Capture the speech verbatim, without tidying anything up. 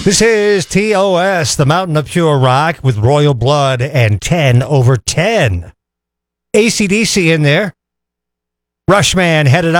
This is T O S, the Mountain of Pure Rock, with Royal Blood and ten over ten. A C D C in there. Rushman headed